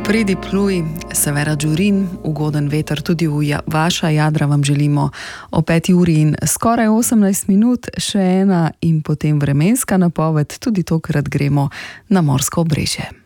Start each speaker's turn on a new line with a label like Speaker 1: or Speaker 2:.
Speaker 1: Pridi pluj, Severa Đurin, ugoden veter tudi v vaša jadra vam želimo o 5 uri in skoraj 18 minut, še ena in potem vremenska napoved, tudi tokrat gremo na morsko obrežje.